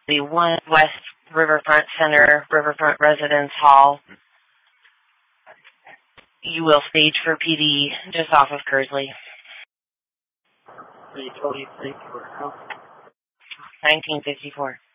The 1 West Riverfront Center, Riverfront Residence Hall. You will stage for PD just off of Kersley. 323 for 1954.